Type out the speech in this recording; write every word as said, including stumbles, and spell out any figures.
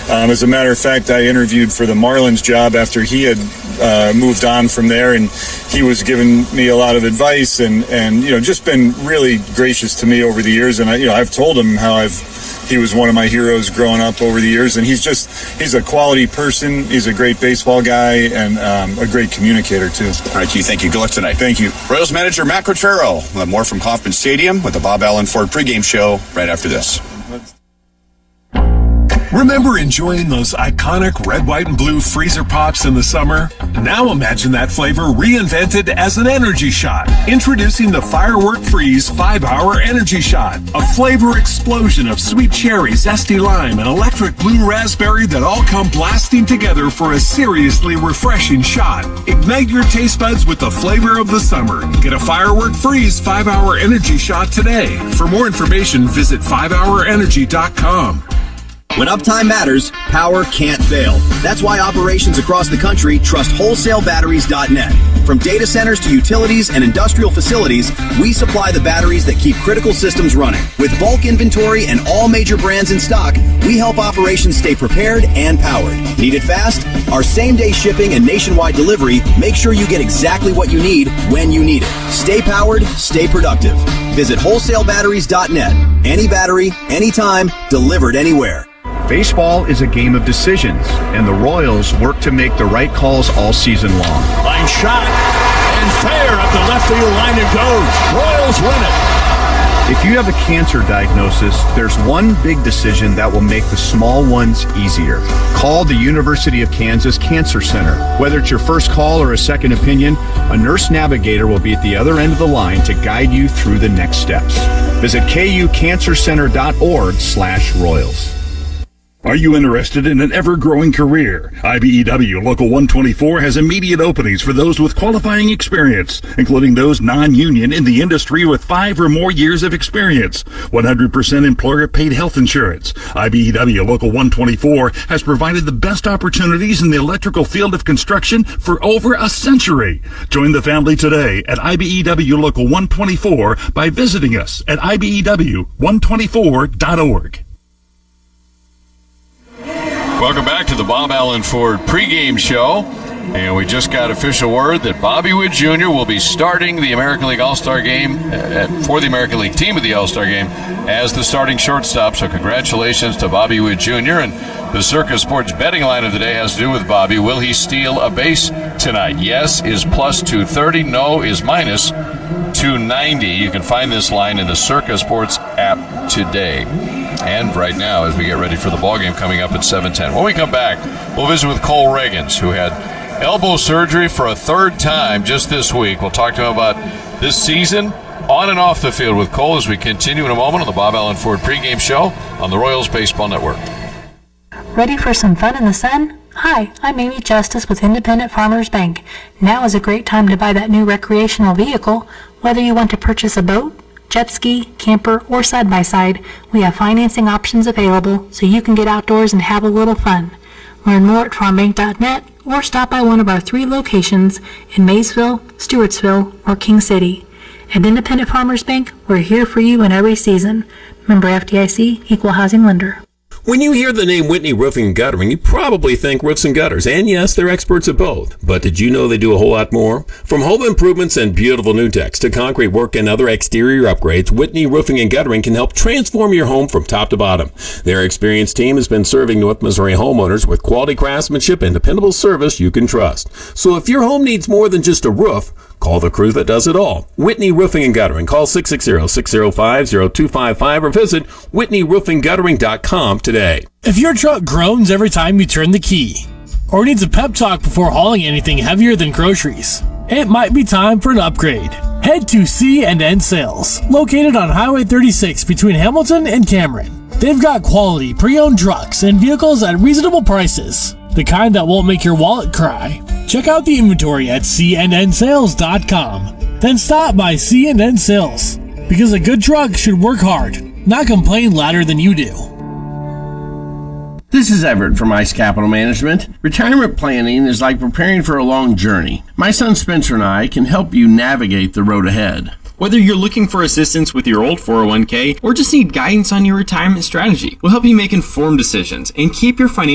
Um, as a matter of fact, I interviewed for the Marlins job after he had uh, moved on from there, and he was giving me a lot of advice and, and you know, just been really gracious to me over the years. And I, you know, I've told him how I've he was one of my heroes growing up over the years, and he's just he's a quality person. He's a great baseball guy and um, a great communicator too. All right, Keith, thank you. Good luck tonight. Thank you. Royals manager Matt Quatraro. We'll have more from Kauffman Stadium with the Bob Allen Ford pregame show right after this. Remember enjoying those iconic red, white, and blue freezer pops in the summer? Now imagine that flavor reinvented as an energy shot. Introducing the Firework Freeze five hour Energy Shot. A flavor explosion of sweet cherry, zesty lime, and electric blue raspberry that all come blasting together for a seriously refreshing shot. Ignite your taste buds with the flavor of the summer. Get a Firework Freeze five hour Energy Shot today. For more information, visit five hour energy dot com. When uptime matters, power can't fail. That's why operations across the country trust wholesale batteries dot net. From data centers to utilities and industrial facilities, we supply the batteries that keep critical systems running. With bulk inventory and all major brands in stock, we help operations stay prepared and powered. Need it fast? Our same-day shipping and nationwide delivery make sure you get exactly what you need when you need it. Stay powered, stay productive. Visit wholesale batteries dot net. Any battery, anytime, delivered anywhere. Baseball is a game of decisions, and the Royals work to make the right calls all season long. Line shot, and fair up the left field line it goes. Royals win it. If you have a cancer diagnosis, there's one big decision that will make the small ones easier. Call the University of Kansas Cancer Center. Whether it's your first call or a second opinion, a nurse navigator will be at the other end of the line to guide you through the next steps. Visit K U cancer center dot org slash Royals. Are you interested in an ever-growing career? I B E W Local one twenty-four has immediate openings for those with qualifying experience, including those non-union in the industry with five or more years of experience. one hundred percent employer-paid health insurance. I B E W Local one twenty-four has provided the best opportunities in the electrical field of construction for over a century. Join the family today at I B E W Local one twenty-four by visiting us at I B E W one twenty-four dot org. Welcome back to the Bob Allen Ford pregame show. And we just got official word that Bobby Witt Junior will be starting the American League All-Star Game uh, for the American League team of the All-Star Game as the starting shortstop. So congratulations to Bobby Witt Junior And the Circa Sports betting line of the day has to do with Bobby. Will he steal a base tonight? Yes is plus two thirty. No is minus two ninety. You can find this line in the Circa Sports app today. And right now, as we get ready for the ballgame coming up at seven ten. When we come back, we'll visit with Cole Reagans, who had elbow surgery for a third time just this week. We'll talk to him about this season on and off the field with Cole as we continue in a moment on the Bob Allen Ford pregame show on the Royals Baseball Network. Ready for some fun in the sun? Hi, I'm Amy Justice with Independent Farmers Bank. Now is a great time to buy that new recreational vehicle. Whether you want to purchase a boat, jet ski, camper, or side-by-side, we have financing options available so you can get outdoors and have a little fun. Learn more at farm bank dot net or stop by one of our three locations in Maysville, Stewartsville, or King City. At Independent Farmers Bank, we're here for you in every season. Member F D I C, Equal Housing Lender. When you hear the name Whitney Roofing and Guttering, you probably think roofs and gutters. And yes, they're experts at both. But did you know they do a whole lot more? From home improvements and beautiful new decks to concrete work and other exterior upgrades, Whitney Roofing and Guttering can help transform your home from top to bottom. Their experienced team has been serving North Missouri homeowners with quality craftsmanship and dependable service you can trust. So if your home needs more than just a roof, call the crew that does it all. Whitney Roofing and Guttering. Call six six zero, six zero five, zero two five five or visit whitney roofing guttering dot com today. If your truck groans every time you turn the key, or needs a pep talk before hauling anything heavier than groceries, it might be time for an upgrade. Head to C and N Sales, located on Highway thirty-six between Hamilton and Cameron. They've got quality pre-owned trucks and vehicles at reasonable prices, the kind that won't make your wallet cry. Check out the inventory at C N N sales dot com. Then stop by C and N Sales, because a good truck should work hard, not complain louder than you do. This is Everett from Ice Capital Management. Retirement planning is like preparing for a long journey. My son Spencer and I can help you navigate the road ahead. Whether you're looking for assistance with your old four oh one k or just need guidance on your retirement strategy, we'll help you make informed decisions and keep your financial